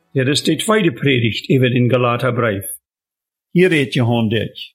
Dit is de tweede predigt over den Galaterbrief. Hier redt Johann dich.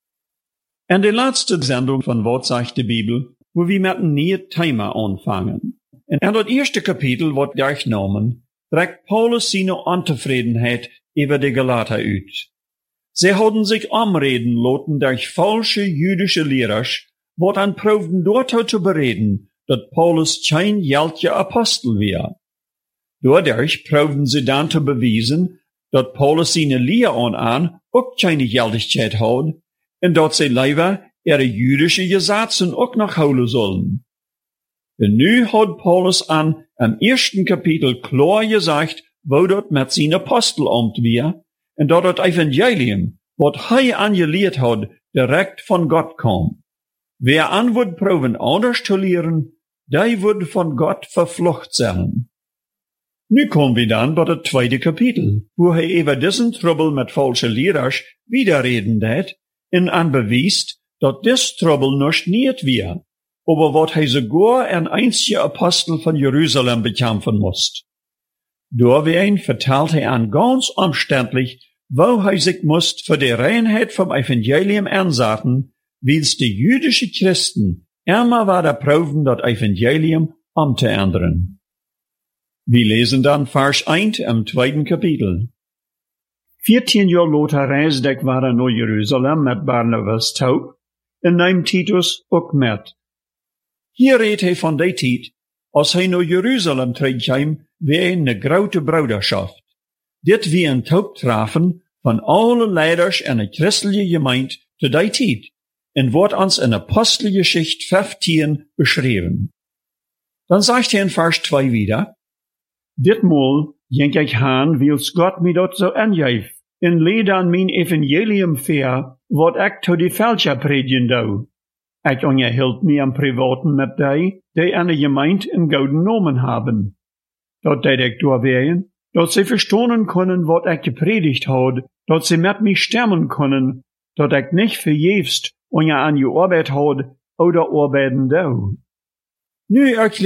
En de laatste zending van Wat zegt de Bibel, wo wir met een nieuw thema anfangen. En dat eerste kapitel wordt durchnomen, drückt Paulus seine Untevredenheit über die Galater uit. Sie hadden sich anreden lassen durch falsche jüdische Lehrers, wat an proefden dort zu bereden, dat Paulus kein geldiger Apostel war. Dadurch proefden sie dann zu beweisen, dat Paulus seine Lehre an auch keine Geldigkeit hat, und dat sie lieber ihre jüdische Gesetze auch noch houden sollen. Und nu hat Paulus am ersten Kapitel klar gesagt, wo dat mit seinem Apostelamt war, und dat das Evangelium, wat hij angelehrt hat, direkt von Gott kam. Wer an wird proben anders zu lehren, der wird von Gott verflucht sein. Nu kommen wir dann bei das zweite Kapitel, wo er über diesen Trouble mit falschen Lehrers widerreden hat und anbewiest, dass dies Trouble nicht war, aber wat er sogar ein einziger Apostel von Jerusalem bekämpfen muss. Dawein vertelt er an ganz umständlich, wo er sich muss für die Reinheit vom Evangelium einsetzen, wils die jüdische Christen immer weiter proben, das Evangelium umzuändern. Wir lesen dann Vers 1 im zweiten Kapitel. 14 Jahre later reisde ik naar Jerusalem met Barnabas taub, en neem Titus ook met. Hier redt hij van die tijd, als hij naar Jerusalem terugkwam, weer een grote broederschaft. Dit wie een taubtrafen van alle leiders en de christelijke gemeente te die tijd, en wordt ons in Apostelgeschichte 15 beschreven. Dan zegt hij in Vers 2 wieder, ditmaal denk ik aan, wils God mij dat zo aangeeft, en leed aan mijn evangelium ver, wat ik to die Fälscher predigen doe. Ik onderhield mij am privaten met die aan de gemeente een gouden namen hebben. Dat deed ik doorwegen, dat ze verstonen kunnen wat ik gepredigt had, dat ze met mij stemmen kunnen, dat ik niet vergeefst onder aan je arbeid had, oder arbeiden doe. Nu